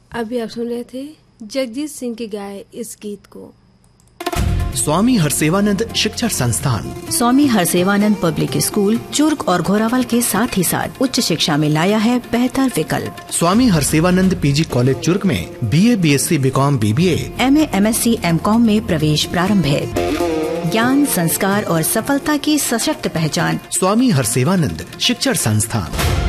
अभी आप सुन रहे थे जगजीत सिंह के गाए इस गीत को। स्वामी हरसेवानंद शिक्षण संस्थान, स्वामी हरसेवानंद पब्लिक स्कूल चुर्क और घोरावल के साथ ही साथ उच्च शिक्षा में लाया है बेहतर विकल्प। स्वामी हरसेवानंद पीजी कॉलेज चुर्क में BA BSc BCom BBA MA MSc MCom में प्रवेश प्रारंभ है। ज्ञान, संस्कार और सफलता की सशक्त पहचान स्वामी हरसेवानंद शिक्षण संस्थान।